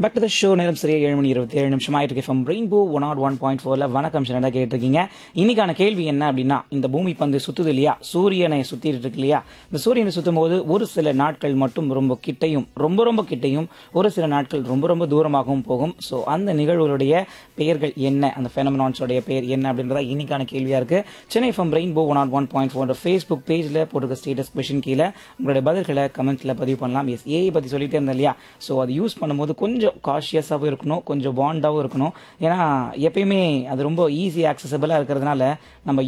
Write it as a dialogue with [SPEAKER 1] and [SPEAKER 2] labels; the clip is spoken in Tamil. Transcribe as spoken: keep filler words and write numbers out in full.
[SPEAKER 1] Back to the show. நேரம் சரியா ஏழு மணி இருபத்தி ஏழு நிமிஷம் ஆயிட்டு இருக்கு. From rainbow one not one point ஃபோர்ல வணக்கம் சின்னதா கேட்டிருக்கீங்க. இன்னைக்கான கேள்வி என்ன அப்படின்னா, இந்த பூமி பந்து சுத்துது இல்லையா, சூரியனை சுத்திட்டு இருக்கு இல்லையா, இந்த சூரியனை சுத்தும் போது ஒரு சில நாட்கள் மட்டும் ரொம்ப கிட்டையும் ரொம்ப ரொம்ப கிட்டையும் ஒரு சில நாட்கள் ரொம்ப ரொம்ப தூரமாகவும் போகும். ஸோ அந்த நிகழ்வுகளுடைய பெயர்கள் என்ன, அந்த ஃபெனமினான்ஸோடைய பெயர் என்ன அப்படின்றத இன்னைக்கான கேள்வியா இருக்கு. Chennai from rainbow one not one point four Facebook பேஜ்ல போட்டிருக்க ஸ்டேட்டஸ் கொஸ்டின் கீழே உங்களுடைய பதில்களை கமெண்ட்ஸ்ல பதிவு பண்ணலாம். எஸ், ஏஐ பத்தி சொல்லிட்டே இருந்தேன் இல்லையா, ஸோ அது யூஸ் பண்ணும்போது கொஞ்சம் காஷியஸாகவும் இருக்கணும், கொஞ்சம் பாண்டாகவும் இருக்கணும். ஏன்னா எப்பயுமே அது ரொம்ப ஈஸி ஆக்சசபிளாக இருக்கிறதுனால நம்ம